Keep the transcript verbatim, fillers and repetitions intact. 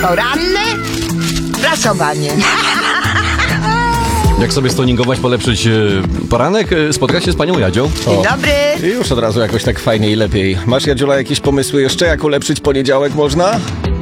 Poranne prasowanie. Jak sobie stoningować, polepszyć e, poranek? E, Spotkać się z panią Jadzią. Dzień dobry. I już od razu jakoś tak fajniej i lepiej. Masz, Jadziula, jakieś pomysły jeszcze, jak ulepszyć poniedziałek można?